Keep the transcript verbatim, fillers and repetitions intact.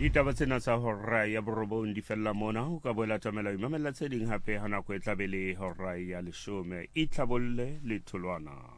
Ditaba tsena tsa hora ya borobong di fella mona ho ka boela tsamela imamela tse ding hape ha nako e tla be le hora ya leshome e tlabolle le tholwana.